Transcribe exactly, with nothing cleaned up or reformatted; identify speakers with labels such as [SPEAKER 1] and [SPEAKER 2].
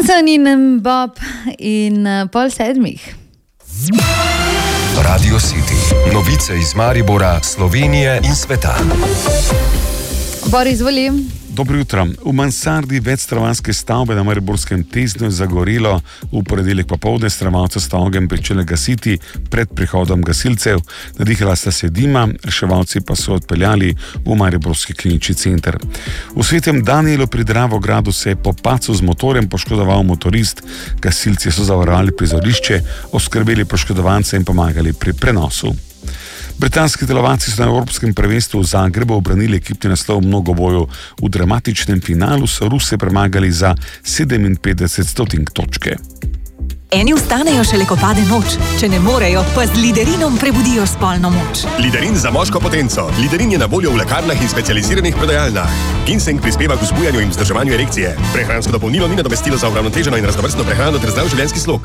[SPEAKER 1] Jason in Bob in pol sedmih.
[SPEAKER 2] Radio City. Novice iz Maribora, Slovenije in sveta.
[SPEAKER 1] Boris, izvoli.
[SPEAKER 3] Dobro jutro. V mansardi večstravanske stavbe na mariborskem Teznu je zagorelo. V ponedeljek popoldne stanovalci sta ogenj pričeli gasiti pred prihodom gasilcev. Nadihala sta se dima, reševalci pa so odpeljali v mariborski klinični center. V Svetem Danijelu pri Dravogradu se je po padcu z motorjem poškodoval motorist. Gasilci so zavarovali prizorišče, oskrbeli poškodovance in pomagali pri prenosu. Britanski telovadci so na evropskem prvenstvu v Zagrebu obranili ekipni naslov v mnogoboju. V dramatičnem finalu so Ruse premagali za sedeminpetdeset stotink točke.
[SPEAKER 4] Eni vstanejo šele, ko pade noč. Če ne morejo, pa z Liderinom prebudijo spolno moč.
[SPEAKER 5] Liderin za moško potenco. Liderin je na voljo v lekarnah in specializiranih prodajalnah. Ginseng prispeva k vzbujanju in vzdrževanju erekcije. Prehransko dopolnilo ni nadomestilo za uravnoteženo in raznovrstno prehrano ter zdrav življenjski slog.